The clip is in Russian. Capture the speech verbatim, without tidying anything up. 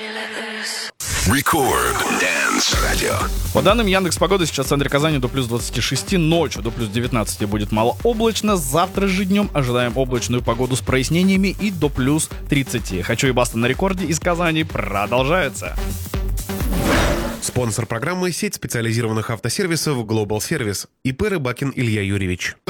Record Dance Radio. По данным Яндекс.Погоды, сейчас в центре Казани до плюс двадцати шести, ночью до плюс девятнадцати будет малооблачно. Завтра же днем ожидаем облачную погоду с прояснениями и до плюс тридцати. «Хочу и баста» на рекорде из Казани продолжается. Спонсор программы — сеть специализированных автосервисов Global Service. ИП Рыбакин Илья Юрьевич.